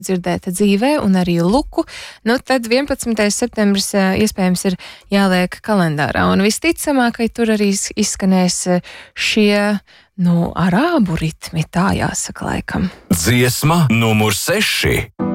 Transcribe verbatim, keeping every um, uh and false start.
dzirdēt dzīvē un arī Luku, nu tad vienpadsmitais septembris iespējams ir jāliek kalendārā. Un visticamāk, ka tur arī izskanēs šie, nu, arābu ritmi, tā jāsaka laikam. Dziesma numur seši.